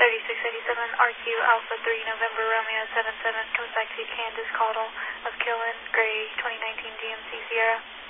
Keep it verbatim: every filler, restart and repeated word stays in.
thirty-six eighty-seven R Q Alpha three November Romeo seven seven comes back to Candace Caudle of Killen Gray twenty nineteen G M C Sierra.